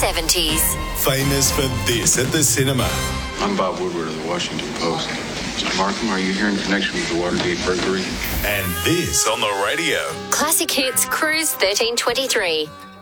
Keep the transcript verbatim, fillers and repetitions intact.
seventies. Famous for this at the cinema. I'm Bob Woodward of the Washington Post. Mister Markham, are you here in connection with the Watergate burglary? And this on the radio. Classic Hits Cruise thirteen twenty-three.